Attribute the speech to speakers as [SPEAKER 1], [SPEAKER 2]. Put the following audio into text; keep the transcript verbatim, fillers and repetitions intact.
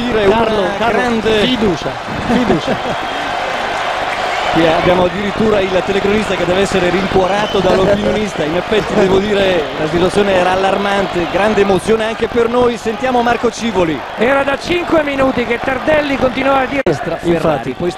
[SPEAKER 1] dire
[SPEAKER 2] Carlo,
[SPEAKER 1] una
[SPEAKER 2] Carlo,
[SPEAKER 1] grande
[SPEAKER 2] fiducia, fiducia.
[SPEAKER 1] Qui abbiamo addirittura il telecronista che deve essere rincuorato dall'opinionista. In effetti devo dire la situazione era allarmante, grande emozione anche per noi. Sentiamo Marco Civoli.
[SPEAKER 3] Era da cinque minuti che Tardelli continuava a dire
[SPEAKER 1] Infatti, poi